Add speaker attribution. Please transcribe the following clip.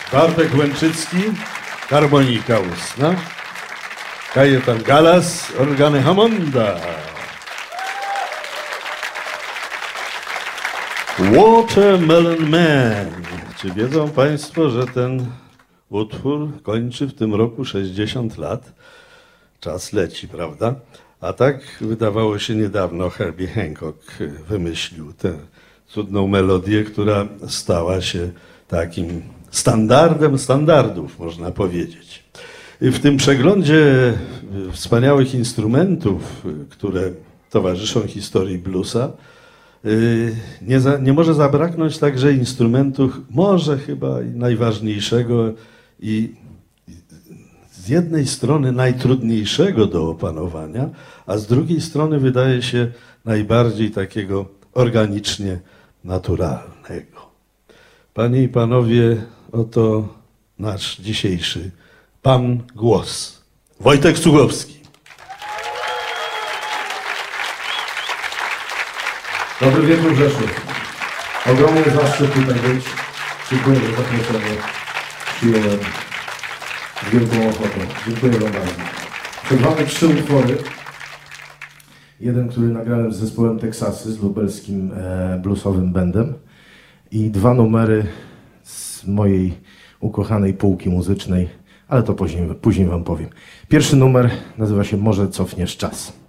Speaker 1: Bartek Łęczycki, harmonika ustna. Kajetan Galas, organy Hammonda. Watermelon Man. Czy wiedzą Państwo, że ten utwór kończy w tym roku 60 lat? Czas leci, prawda? A tak wydawało się niedawno Herbie Hancock wymyślił tę cudną melodię, która stała się takim standardem standardów, można powiedzieć. W tym przeglądzie wspaniałych instrumentów, które towarzyszą historii bluesa, nie może zabraknąć także instrumentów, może chyba najważniejszego i z jednej strony najtrudniejszego do opanowania, a z drugiej strony wydaje się najbardziej takiego organicznie naturalnego. Panie i panowie, oto nasz dzisiejszy Pan Głos. Wojtek Sługowski.
Speaker 2: Dobry wieczór, Rzeszów. Ogromny zaszczyt tutaj być. Dziękuję za zaproszenie. Przyjąłem z wielką ochotą. Dziękuję wam bardzo. Przed wami 3 utwory. Jeden, który nagrałem z zespołem Teksasy, z lubelskim bluesowym bandem. I 2 numery z mojej ukochanej półki muzycznej, ale to później wam powiem. Pierwszy numer nazywa się Może cofniesz czas.